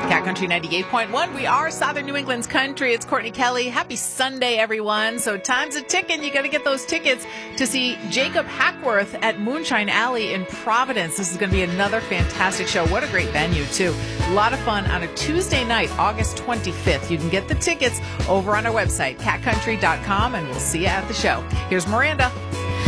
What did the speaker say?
Cat Country 98.1. We are Southern New England's country. It's Courtney Kelly. Happy Sunday, everyone. So time's a ticking. You got to get those tickets to see Jacob Hackworth at Moonshine Alley in Providence. This is going to be another fantastic show. What a great venue, too. A lot of fun on a Tuesday night, August 25th. You can get the tickets over on our website, catcountry.com, and we'll see you at the show. Here's Miranda.